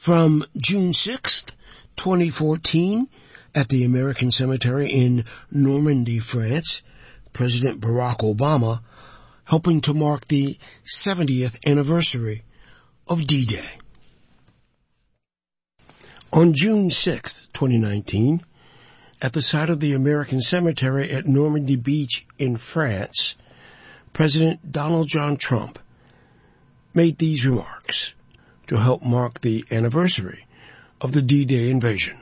From June 6th, 2014, at the American Cemetery in Normandy, France, President Barack Obama helping to mark the 70th anniversary of D-Day. On June 6th, 2019, at the site of the American Cemetery at Normandy Beach in France, President Donald John Trump made these remarks to help mark the anniversary of the D-Day invasion.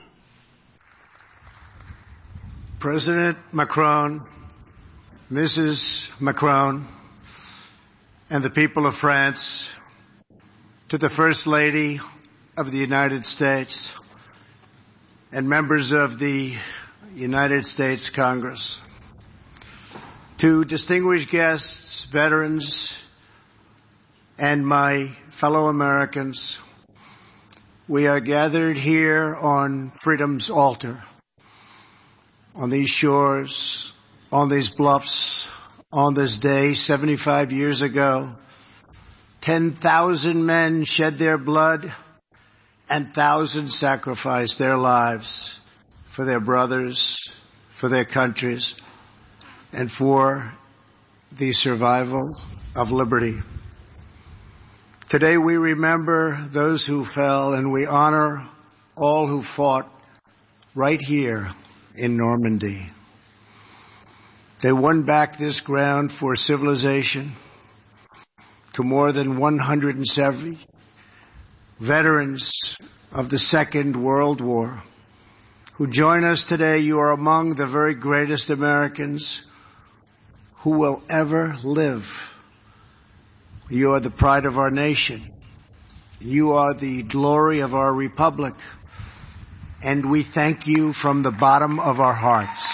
President Macron, Mrs. Macron, and the people of France, to the First Lady of the United States and members of the United States Congress, to distinguished guests, veterans, and my fellow Americans, we are gathered here on freedom's altar, on these shores, on these bluffs, on this day 75 years ago. 10,000 men shed their blood and thousands sacrificed their lives for their brothers, for their countries, and for the survival of liberty. Today we remember those who fell, and we honor all who fought right here in Normandy. They won back this ground for civilization to more than 170 veterans of the Second World War who join us today. You are among the very greatest Americans who will ever live. You are the pride of our nation. You are the glory of our republic. And we thank you from the bottom of our hearts.